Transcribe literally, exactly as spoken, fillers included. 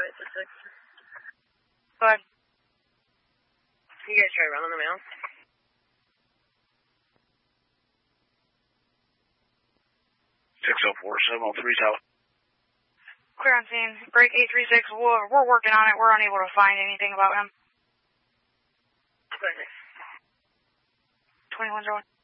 Go ahead. You guys try running them out? six oh four, seven oh three, Tower. Clear on scene. Break eight three six. We're, we're working on it. We're unable to find anything about him. Okay. twenty-one, zero one.